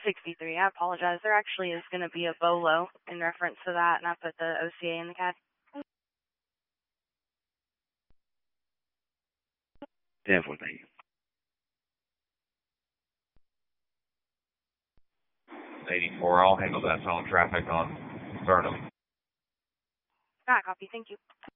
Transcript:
63. I apologize. There actually is going to be a BOLO in reference to that, and I put the OCA in the CAD. 10-4, thank you. 84, I'll handle that zone traffic on Burnham. Copy. Thank you.